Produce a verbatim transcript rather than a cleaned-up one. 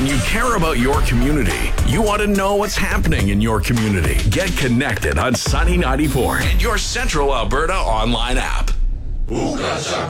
When you care about your community, you want to know what's happening in your community. Get connected on Sunny ninety-four and your Central Alberta online app.